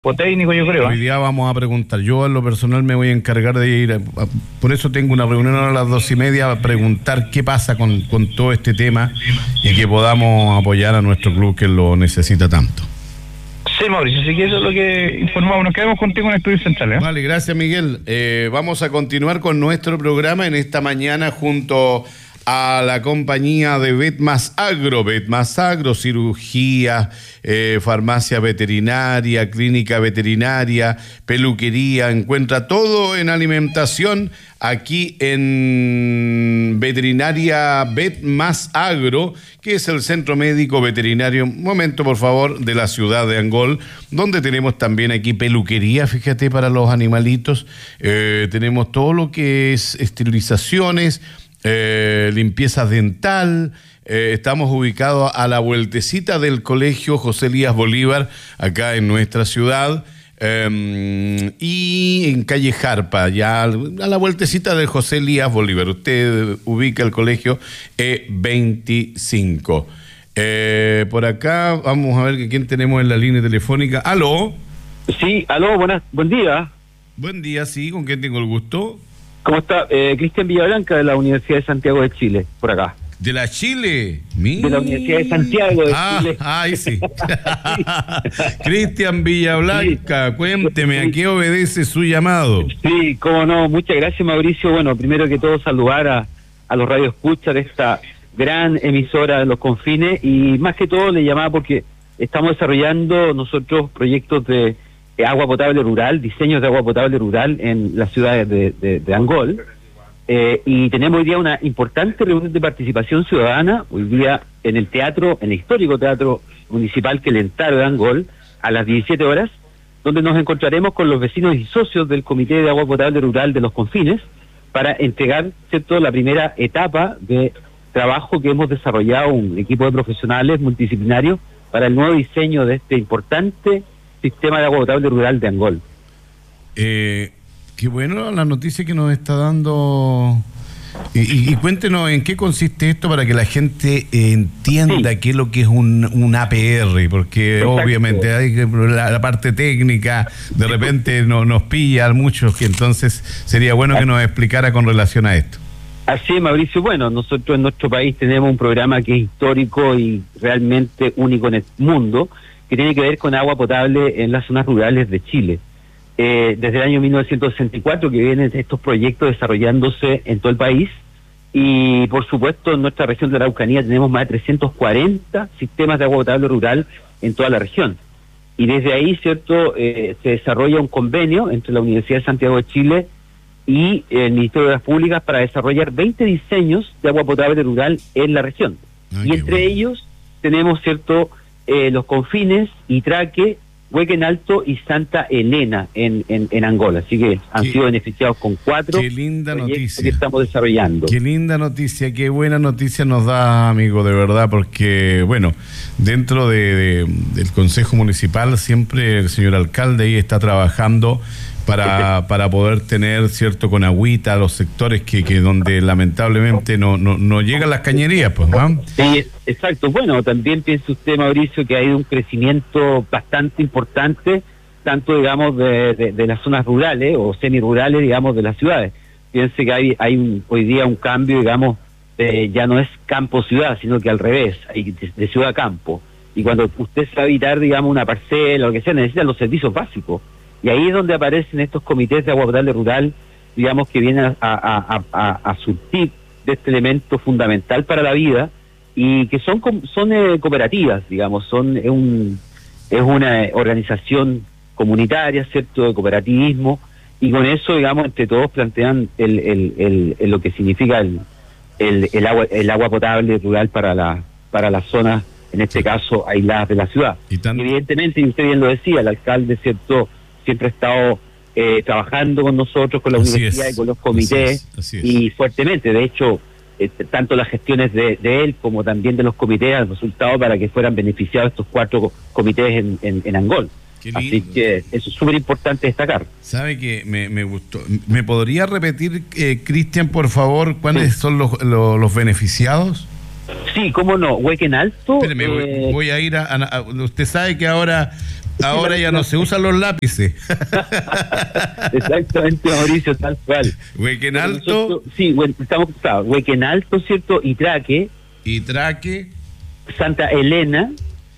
técnico, yo creo. Hoy día vamos a preguntar. Yo, en lo personal, me voy a encargar de ir. Por eso tengo una reunión a las 2:30 a preguntar qué pasa con todo este tema y que podamos apoyar a nuestro club que lo necesita tanto. Sí, Mauricio, así que eso es lo que informamos. Nos quedamos contigo en Estudios Centrales. Vale, gracias, Miguel. Vamos a continuar con nuestro programa en esta mañana junto a la compañía de Betmas Agro. Betmas Agro, cirugía, farmacia veterinaria, clínica veterinaria, peluquería, encuentra todo en alimentación aquí en Veterinaria Betmas Agro, que es el centro médico veterinario, un momento por favor, de la ciudad de Angol, donde tenemos también aquí peluquería, fíjate, para los animalitos, tenemos todo lo que es esterilizaciones, limpieza dental. Estamos ubicados a la vueltecita del colegio José Elías Bolívar, acá en nuestra ciudad, y en calle Jarpa, ya a la vueltecita del José Elías Bolívar. Usted ubica el colegio E25. Por acá vamos a ver quién tenemos en la línea telefónica. ¿Aló? Sí, aló, buen día. Buen día, sí, ¿con quién tengo el gusto? ¿Cómo está? Cristian Villablanca, de la Universidad de Santiago de Chile, por acá. ¿De la Chile? De la Universidad de Santiago de Chile. Ahí sí. Cristian Villablanca, sí. Cuénteme, ¿a qué obedece su llamado? Sí, cómo no, muchas gracias, Mauricio. Bueno, primero que todo saludar a los radioescuchas de esta gran emisora de Los Confines, y más que todo le llamaba porque estamos desarrollando nosotros proyectos de agua potable rural, diseños de agua potable rural en las ciudades de Angol, y tenemos hoy día una importante reunión de participación ciudadana, hoy día en el teatro, en el histórico Teatro Municipal Kelentaro de Angol, a las 17 horas, donde nos encontraremos con los vecinos y socios del Comité de Agua Potable Rural de Los Confines, para entregar, ¿cierto?, la primera etapa de trabajo que hemos desarrollado un equipo de profesionales multidisciplinarios para el nuevo diseño de este importante sistema de agua potable rural de Angol. Qué bueno la noticia que nos está dando. Y cuéntenos en qué consiste esto para que la gente entienda qué es lo que es un APR, porque exacto, obviamente hay la parte técnica de repente nos pilla a muchos, que entonces sería bueno que nos explicara con relación a esto. Así es, Mauricio. Bueno, nosotros en nuestro país tenemos un programa que es histórico y realmente único en el mundo, que tiene que ver con agua potable en las zonas rurales de Chile. Desde el año 1964 que vienen estos proyectos desarrollándose en todo el país, y por supuesto en nuestra región de la Araucanía tenemos más de 340 sistemas de agua potable rural en toda la región. Y desde ahí, ¿cierto?, se desarrolla un convenio entre la Universidad de Santiago de Chile y el Ministerio de las Públicas para desarrollar 20 diseños de agua potable rural en la región. Y entre ellos tenemos, ¿cierto?, Los Confines, Itraque, Huequén Alto y Santa Elena en Angola. Así que han sido beneficiados con 4 qué linda noticia que estamos desarrollando. Qué linda noticia, qué buena noticia nos da, amigo, de verdad, porque, bueno, dentro del Consejo Municipal siempre el señor alcalde ahí está trabajando para poder tener, cierto, con agüita los sectores que donde lamentablemente no llegan las cañerías, pues, ¿no? Sí, exacto. Bueno, también piensa usted, Mauricio, que hay un crecimiento bastante importante, tanto, digamos, de las zonas rurales o semirurales, digamos, de las ciudades. Piense que hay hoy día un cambio, digamos, ya no es campo-ciudad, sino que al revés, hay de ciudad a campo. Y cuando usted sabe habitar, digamos, una parcela o lo que sea, necesita los servicios básicos. Y ahí es donde aparecen estos comités de agua potable rural, digamos, que vienen a surtir de este elemento fundamental para la vida, y que son cooperativas, digamos, es una organización comunitaria, ¿cierto?, de cooperativismo, y con eso, digamos, entre todos plantean lo que significa el agua potable rural para las zonas, en este caso, aisladas de la ciudad. Y evidentemente, y usted bien lo decía, el alcalde, ¿cierto?, siempre ha estado trabajando con nosotros, con la universidad y con los comités, así es. Y fuertemente, de hecho, tanto las gestiones de él como también de los comités han resultado para que fueran beneficiados estos 4 comités en Angol. Así que eso es súper importante destacar. ¿Sabe que me gustó? ¿Me podría repetir, Cristian, por favor, cuáles son los beneficiados? Sí, cómo no, Huequén Alto. Espéreme, voy a ir usted sabe que ahora Ahora ya no se usan los lápices. Exactamente, Mauricio, tal cual. Huequenalto. Sí, estamos Huequenalto, ¿cierto? Itraque, Santa Elena,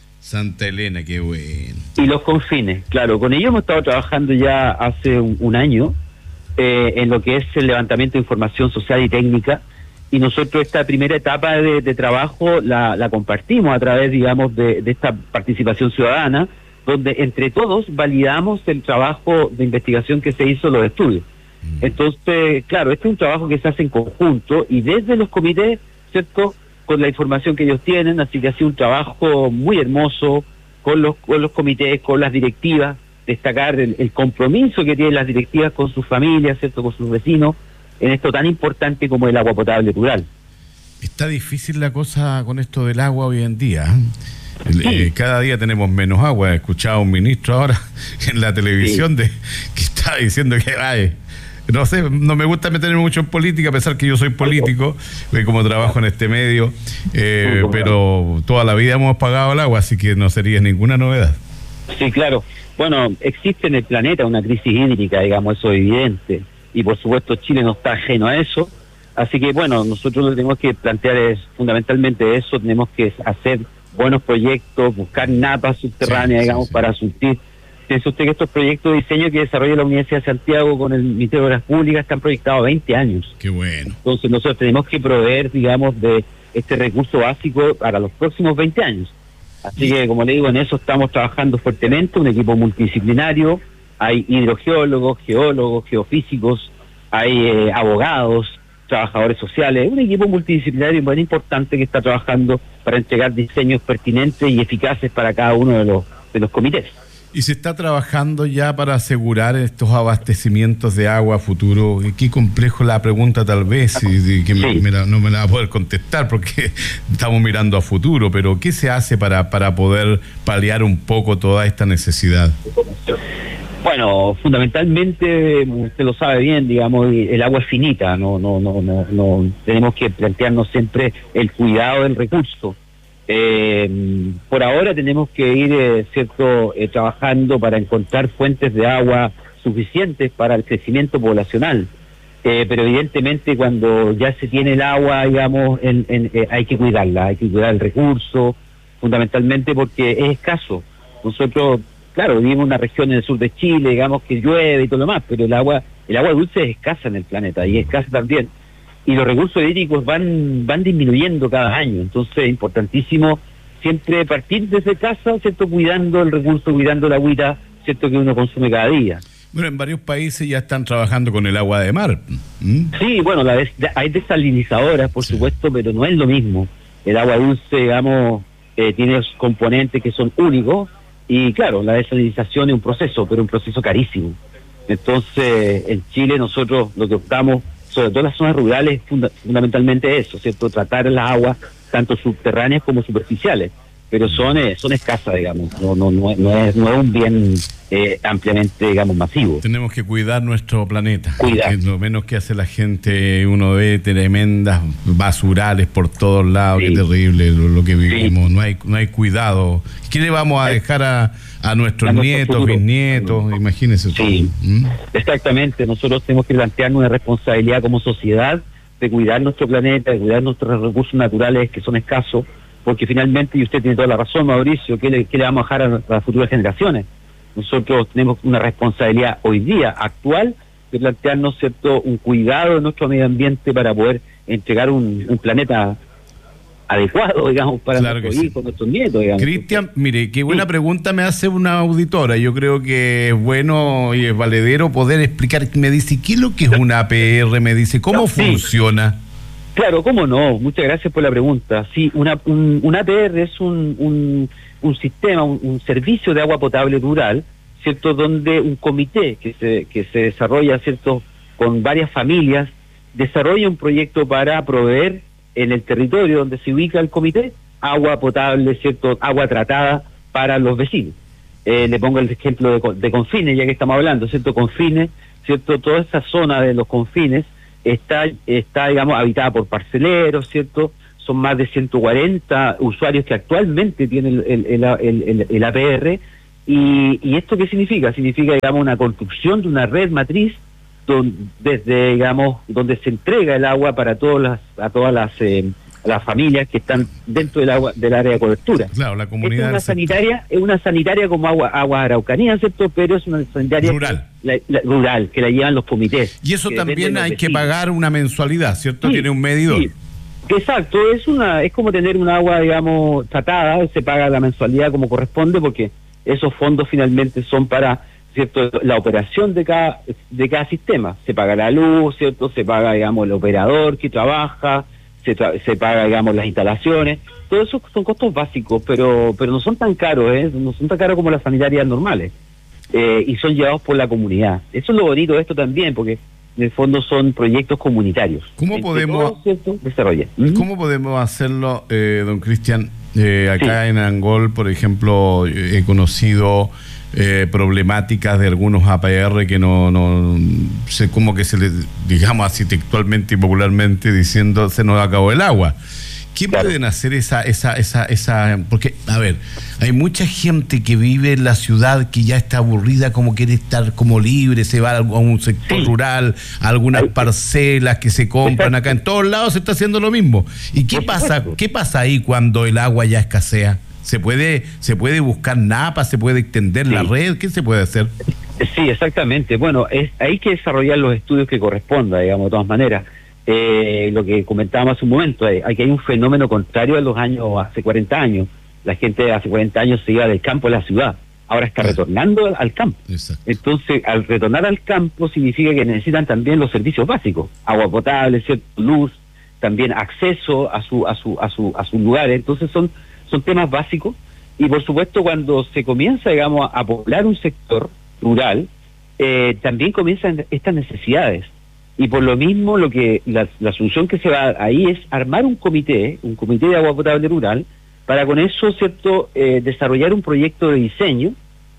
qué bueno. Y Los Confines, claro. Con ellos hemos estado trabajando ya hace un año en lo que es el levantamiento de información social y técnica, y nosotros esta primera etapa de trabajo la compartimos a través, digamos, de esta participación ciudadana, donde entre todos validamos el trabajo de investigación que se hizo, los estudios. Entonces, claro, este es un trabajo que se hace en conjunto y desde los comités, ¿cierto?, con la información que ellos tienen, así que ha sido un trabajo muy hermoso con los comités, con las directivas, destacar el compromiso que tienen las directivas con sus familias, ¿cierto?, con sus vecinos, en esto tan importante como el agua potable rural. Está difícil la cosa con esto del agua hoy en día. Cada día tenemos menos agua. He escuchado a un ministro ahora en la televisión que está diciendo que no sé, no me gusta meterme mucho en política, a pesar que yo soy político, como trabajo en este medio, pero toda la vida hemos pagado el agua, así que no sería ninguna novedad. Sí, claro. Bueno, existe en el planeta una crisis hídrica, digamos, eso es evidente, y por supuesto Chile no está ajeno a eso, así que bueno, nosotros lo que tenemos que plantear es fundamentalmente eso, tenemos que hacer buenos proyectos, buscar napas subterráneas, para surtir. Piensa usted que estos proyectos de diseño que desarrolla la Universidad de Santiago con el Ministerio de Obras Públicas están proyectados a 20 años. Qué bueno. Entonces nosotros tenemos que proveer, digamos, de este recurso básico para los próximos 20 años. Así que, como le digo, en eso estamos trabajando fuertemente, un equipo multidisciplinario, hay hidrogeólogos, geólogos, geofísicos, hay abogados, trabajadores sociales, un equipo multidisciplinario muy importante que está trabajando para entregar diseños pertinentes y eficaces para cada uno de los comités. ¿Y se está trabajando ya para asegurar estos abastecimientos de agua a futuro? Qué complejo la pregunta tal vez, no me la va a poder contestar porque estamos mirando a futuro, pero ¿qué se hace para poder paliar un poco toda esta necesidad? Bueno, fundamentalmente, usted lo sabe bien, digamos, el agua es finita, no tenemos que plantearnos siempre el cuidado del recurso. Por ahora tenemos que ir, trabajando para encontrar fuentes de agua suficientes para el crecimiento poblacional. Pero evidentemente cuando ya se tiene el agua, digamos, hay que cuidarla, hay que cuidar el recurso, fundamentalmente porque es escaso. Nosotros, claro, vivimos en una región en el sur de Chile, digamos que llueve y todo lo más, pero el agua dulce es escasa en el planeta y es escasa también. Y los recursos hídricos van disminuyendo cada año, entonces es importantísimo siempre partir desde casa, ¿cierto?, cuidando el recurso, cuidando la agüita, ¿cierto?, que uno consume cada día. Bueno, en varios países ya están trabajando con el agua de mar. Sí, bueno, hay desalinizadoras, por supuesto, pero no es lo mismo. El agua dulce, digamos, tiene componentes que son únicos, y claro, la desalinización es un proceso, pero un proceso carísimo. Entonces, en Chile nosotros lo que optamos, sobre todo en las zonas rurales, fundamentalmente eso, ¿cierto? Tratar las aguas tanto subterráneas como superficiales, pero son escasas, digamos, no es un bien ampliamente, digamos, masivo. Tenemos que cuidar nuestro planeta. Cuidar. Lo menos que hace la gente, uno ve tremendas basurales por todos lados, qué terrible lo que vivimos, no hay cuidado. ¿Qué le vamos a dejar a nuestros nietos, bisnietos? Imagínense. Sí, exactamente. Nosotros tenemos que plantearnos una responsabilidad como sociedad de cuidar nuestro planeta, de cuidar nuestros recursos naturales que son escasos, porque finalmente, y usted tiene toda la razón, Mauricio, ¿qué le vamos a dejar a las futuras generaciones? Nosotros tenemos una responsabilidad hoy día, actual, de plantearnos, ¿cierto?, un cuidado de nuestro medio ambiente para poder entregar un planeta adecuado, digamos, para nuestros hijos, nuestros nietos, digamos. Cristian, mire, qué buena pregunta me hace una auditora. Yo creo que es bueno y es valedero poder explicar. Me dice, ¿qué es lo que es una APR? Me dice, ¿cómo funciona? Claro, cómo no. Muchas gracias por la pregunta. Sí, una APR es un sistema, un servicio de agua potable rural, ¿cierto?, donde un comité que se desarrolla, ¿cierto?, con varias familias, desarrolla un proyecto para proveer en el territorio donde se ubica el comité agua potable, ¿cierto?, agua tratada para los vecinos. Le pongo el ejemplo de Confines, ya que estamos hablando, ¿cierto? Confines, ¿cierto?, toda esa zona de los Confines está digamos, habitada por parceleros, ¿cierto? Son más de 140 usuarios que actualmente tienen el APR, ¿Y esto qué significa? Significa, digamos, una construcción de una red matriz desde, digamos, donde se entrega el agua para todas las familias que están dentro del área de cobertura. Claro, la comunidad. Es una sanitaria como agua Araucanía, ¿cierto? Pero es una sanitaria rural. Rural, que la llevan los comités. Y eso también hay que pagar una mensualidad, ¿cierto? Sí, tiene un medidor. Sí. Exacto, es como tener un agua, digamos, tratada, se paga la mensualidad como corresponde, porque esos fondos finalmente son para, ¿cierto?, la operación de cada sistema. Se paga la luz, ¿cierto? Se paga, digamos, el operador que trabaja, se paga, digamos, las instalaciones. Todo eso son costos básicos, pero no son tan caros, no son tan caros como las sanitarias normales, y son llevados por la comunidad. Eso es lo bonito de esto también, porque en el fondo son proyectos comunitarios. ¿Cómo podemos desarrollar? ¿Cómo podemos hacerlo, don Cristian? Acá en Angol, por ejemplo, he conocido problemáticas de algunos APR que no sé, como que se les, digamos así textualmente y popularmente, diciendo se nos acabó el agua. ¿Qué pueden hacer esa? Porque, a ver, hay mucha gente que vive en la ciudad que ya está aburrida, como quiere estar como libre, se va a un sector rural, a algunas parcelas que se compran acá, en todos lados se está haciendo lo mismo. ¿Y qué pasa ahí cuando el agua ya escasea? ¿Se puede buscar napas, se puede extender la red? ¿Qué se puede hacer? Sí, exactamente. Bueno, hay que desarrollar los estudios que corresponda, digamos, de todas maneras. Lo que comentábamos hace un momento, aquí hay un fenómeno contrario a los años, hace 40 años. La gente hace 40 años se iba del campo a la ciudad, ahora está retornando al campo. Exacto. Entonces, al retornar al campo significa que necesitan también los servicios básicos, agua potable, ¿cierto?, luz, también acceso a sus lugares. Entonces son temas básicos, y por supuesto cuando se comienza, digamos, a poblar un sector rural, también comienzan estas necesidades. Y por lo mismo, la solución que se va ahí es armar un comité de agua potable rural, para con eso, ¿cierto?, desarrollar un proyecto de diseño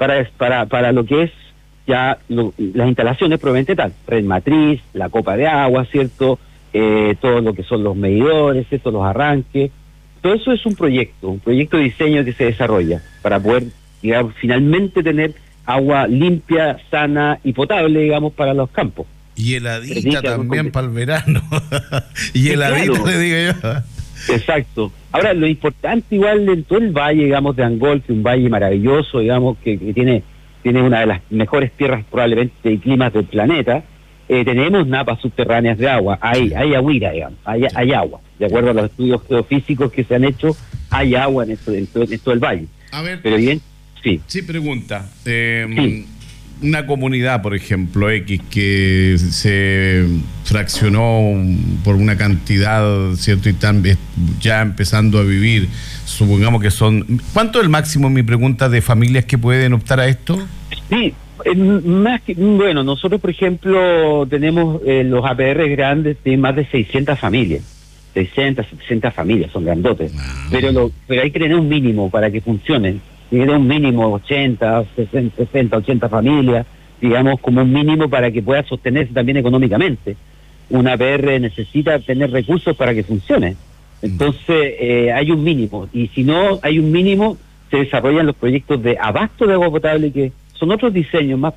para lo que es ya las instalaciones probablemente tal, red matriz, la copa de agua, ¿cierto?, todo lo que son los medidores, ¿cierto?, los arranques. Todo eso es un proyecto de diseño que se desarrolla para poder, digamos, finalmente tener agua limpia, sana y potable, digamos, para los campos. Y heladita también para el verano. Y heladita, claro, le digo yo. Exacto. Ahora, lo importante igual en todo el valle, digamos, de Angol, que es un valle maravilloso, digamos, que tiene una de las mejores tierras probablemente y climas del planeta, tenemos napas subterráneas de agua. Hay agüita, digamos, hay agua. De acuerdo a los estudios geofísicos que se han hecho, hay agua en todo el valle. A ver, pero bien, sí. Sí, pregunta. Una comunidad, por ejemplo, X, que se fraccionó por una cantidad, ¿cierto?, y están ya empezando a vivir, supongamos que son... ¿Cuánto es el máximo, mi pregunta, de familias que pueden optar a esto? Sí, bueno, nosotros, por ejemplo, tenemos los APR grandes de más de 600 familias. 600, 700 familias, son grandotes. Pero hay que tener un mínimo para que funcionen. Tiene que tener un mínimo 80, 60, 80 familias, digamos, como un mínimo para que pueda sostenerse también económicamente. Una APR necesita tener recursos para que funcione. Entonces, hay un mínimo. Y si no hay un mínimo, se desarrollan los proyectos de abasto de agua potable, que son otros diseños más